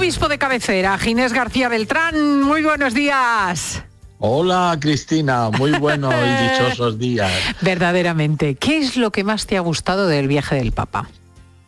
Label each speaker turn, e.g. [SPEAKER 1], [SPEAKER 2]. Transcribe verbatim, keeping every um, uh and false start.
[SPEAKER 1] obispo de cabecera, Ginés García Beltrán. Muy buenos días.
[SPEAKER 2] Hola Cristina, muy buenos y dichosos días.
[SPEAKER 1] Verdaderamente, ¿qué es lo que más te ha gustado del viaje del Papa?